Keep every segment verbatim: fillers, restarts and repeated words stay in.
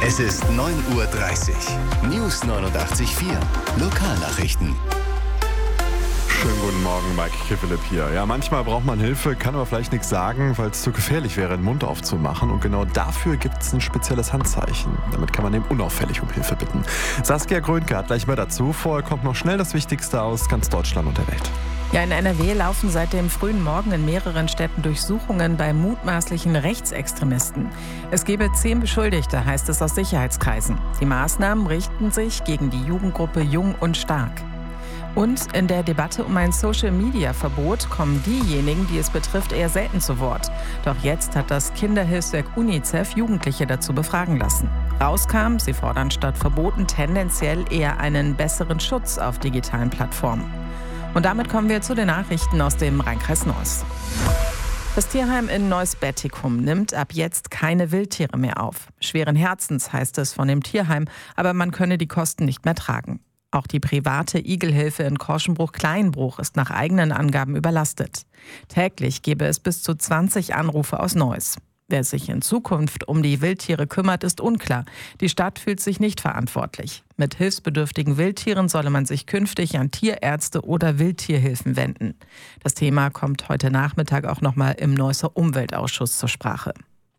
Es ist neun Uhr dreißig. News neunundachtzig Komma vier. Lokalnachrichten. Schönen guten Morgen, Mike Kivillip hier. Ja, manchmal braucht man Hilfe, kann aber vielleicht nichts sagen, weil es zu gefährlich wäre, den Mund aufzumachen. Und genau dafür gibt es ein spezielles Handzeichen. Damit kann man eben unauffällig um Hilfe bitten. Saskia Grönke hat gleich mehr dazu. Vorher kommt noch schnell das Wichtigste aus ganz Deutschland und der Welt. Ja, in N R W laufen seit dem frühen Morgen in mehreren Städten Durchsuchungen bei mutmaßlichen Rechtsextremisten. Es gebe zehn Beschuldigte, heißt es aus Sicherheitskreisen. Die Maßnahmen richten sich gegen die Jugendgruppe Jung und Stark. Und in der Debatte um ein Social-Media-Verbot kommen diejenigen, die es betrifft, eher selten zu Wort. Doch jetzt hat das Kinderhilfswerk UNICEF Jugendliche dazu befragen lassen. Rauskam, sie fordern statt Verboten tendenziell eher einen besseren Schutz auf digitalen Plattformen. Und damit kommen wir zu den Nachrichten aus dem Rhein-Kreis Neuss. Das Tierheim in Neuss-Bettikum nimmt ab jetzt keine Wildtiere mehr auf. Schweren Herzens heißt es von dem Tierheim, aber man könne die Kosten nicht mehr tragen. Auch die private Igelhilfe in Korschenbruch-Kleinbruch ist nach eigenen Angaben überlastet. Täglich gebe es bis zu zwanzig Anrufe aus Neuss. Wer sich in Zukunft um die Wildtiere kümmert, ist unklar. Die Stadt fühlt sich nicht verantwortlich. Mit hilfsbedürftigen Wildtieren solle man sich künftig an Tierärzte oder Wildtierhilfen wenden. Das Thema kommt heute Nachmittag auch nochmal im Neusser Umweltausschuss zur Sprache.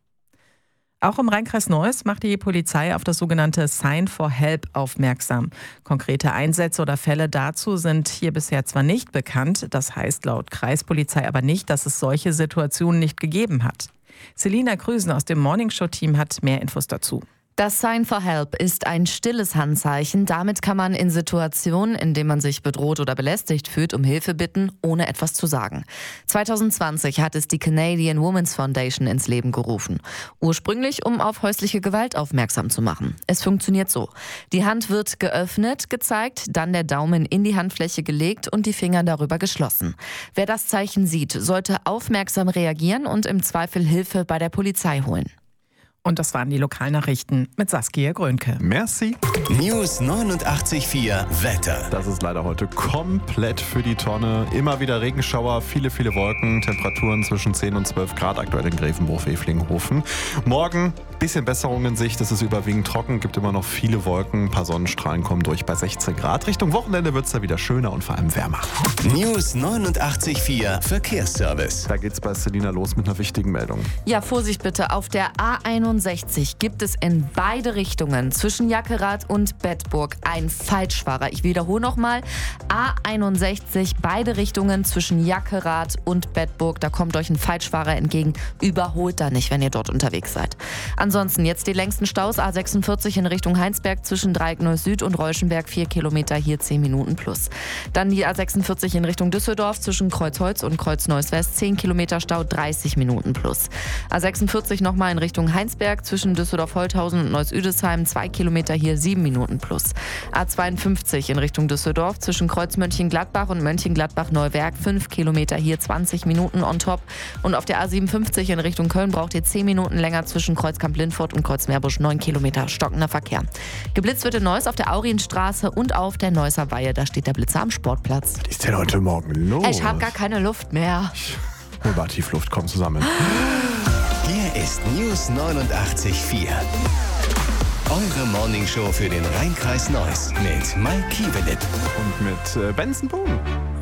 Auch im Rhein-Kreis Neuss macht die Polizei auf das sogenannte Sign for Help aufmerksam. Konkrete Einsätze oder Fälle dazu sind hier bisher zwar nicht bekannt, das heißt laut Kreispolizei aber nicht, dass es solche Situationen nicht gegeben hat. Selina Krüsen aus dem Morningshow-Team hat mehr Infos dazu. Das Sign for Help ist ein stilles Handzeichen. Damit kann man in Situationen, in denen man sich bedroht oder belästigt fühlt, um Hilfe bitten, ohne etwas zu sagen. zwanzig zwanzig hat es die Canadian Women's Foundation ins Leben gerufen. Ursprünglich, um auf häusliche Gewalt aufmerksam zu machen. Es funktioniert so. Die Hand wird geöffnet, gezeigt, dann der Daumen in die Handfläche gelegt und die Finger darüber geschlossen. Wer das Zeichen sieht, sollte aufmerksam reagieren und im Zweifel Hilfe bei der Polizei holen. Und das waren die Lokalnachrichten mit Saskia Grönke. Merci. News neunundachtzig Komma vier Wetter. Das ist leider heute komplett für die Tonne. Immer wieder Regenschauer, viele, viele Wolken, Temperaturen zwischen zehn und zwölf Grad, aktuell in Grevenbruch, Weflinghofen. Morgen bisschen Besserung in Sicht, es ist überwiegend trocken, gibt immer noch viele Wolken, ein paar Sonnenstrahlen kommen durch bei sechzehn Grad. Richtung Wochenende wird es da wieder schöner und vor allem wärmer. News neunundachtzig Komma vier Verkehrsservice. Da geht's bei Selina los mit einer wichtigen Meldung. Ja, Vorsicht bitte, auf der A einundsechzig gibt es in beide Richtungen zwischen Jackerath und Bedburg einen Falschfahrer. Ich wiederhole nochmal, A einundsechzig, beide Richtungen zwischen Jackerath und Bedburg, da kommt euch ein Falschfahrer entgegen. Überholt da nicht, wenn ihr dort unterwegs seid. Ansonsten jetzt die längsten Staus, A sechsundvierzig in Richtung Heinsberg zwischen Dreieckneuss Süd und Reuschenberg, vier Kilometer, hier zehn Minuten plus. Dann die A sechsundvierzig in Richtung Düsseldorf zwischen Kreuzholz und Kreuz-Neuss West, zehn Kilometer Stau, dreißig Minuten plus. A sechsundvierzig nochmal in Richtung Heinsberg zwischen Düsseldorf-Holthausen und Neuss-Üdesheim, zwei Kilometer, hier sieben Minuten plus. A zweiundfünfzig in Richtung Düsseldorf zwischen Kreuz-Mönchengladbach und Mönchengladbach-Neuwerk, fünf Kilometer, hier zwanzig Minuten on top. Und auf der A siebenundfünfzig in Richtung Köln braucht ihr zehn Minuten länger zwischen Kreuzkamp-Lindfort und Kreuzmeerbusch, neun Kilometer stockender Verkehr. Geblitzt wird in Neuss auf der Aurienstraße und auf der Neusser Weihe, da steht der Blitzer am Sportplatz. Was ist denn heute Morgen los? Ich hab gar keine Luft mehr. Hol mal Tiefluft, komm zusammen. Hier ist News neunundachtzig Komma vier. Eure Morningshow für den Rhein-Kreis Neuss mit Mike Kivillip. Und mit äh, Benson Boone.